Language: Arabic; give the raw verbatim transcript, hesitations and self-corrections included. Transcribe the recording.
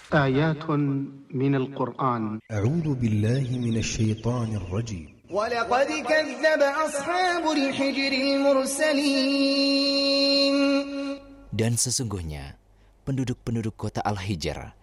آيات من القرآن. أعوذ بالله من الشيطان الرجيم. ولقد كذب أصحاب الحجر المرسلين. Dan sesungguhnya penduduk-penduduk kota Al-Hijr